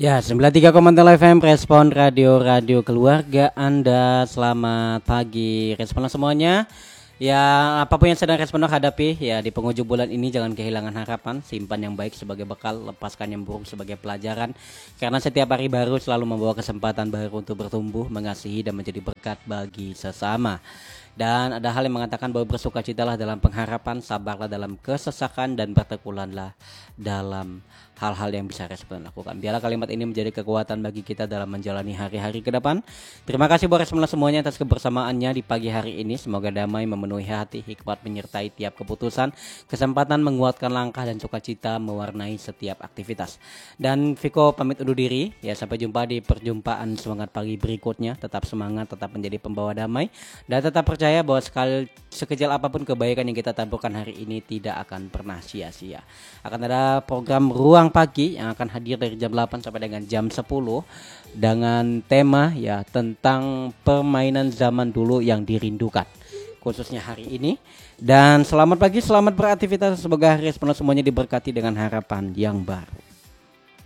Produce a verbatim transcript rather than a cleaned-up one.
Ya, sembilan puluh tiga koma nol F M Respon Radio Radio Keluarga Anda. Selamat pagi respon semuanya. Ya, apapun yang sedang respon hadapi ya di penghujung bulan ini, jangan kehilangan harapan. Simpan yang baik sebagai bekal, lepaskan yang buruk sebagai pelajaran. Karena setiap hari baru selalu membawa kesempatan baru untuk bertumbuh, mengasihi dan menjadi berkat bagi sesama. Dan ada hal yang mengatakan bahwa bersukacitalah dalam pengharapan, sabarlah dalam kesesakan, dan bertekulanlah dalam hal-hal yang bisa respon lakukan. Biarlah kalimat ini menjadi kekuatan bagi kita dalam menjalani hari-hari ke depan. Terima kasih buat respon semuanya atas kebersamaannya di pagi hari ini. Semoga damai memenuhi hati, hikmat menyertai tiap keputusan, kesempatan menguatkan langkah, dan sukacita mewarnai setiap aktivitas. Dan Viko pamit undur diri. Ya, sampai jumpa di perjumpaan semangat pagi berikutnya. Tetap semangat, tetap menjadi pembawa damai, dan tetap percaya bahwa sekali, sekecil apapun kebaikan yang kita taburkan hari ini tidak akan pernah sia-sia. Akan ada program Ruang Pagi yang akan hadir dari jam delapan sampai dengan jam sepuluh dengan tema ya tentang permainan zaman dulu yang dirindukan, khususnya hari ini. Dan selamat pagi, selamat beraktivitas. Semoga respon semuanya diberkati dengan harapan yang baru.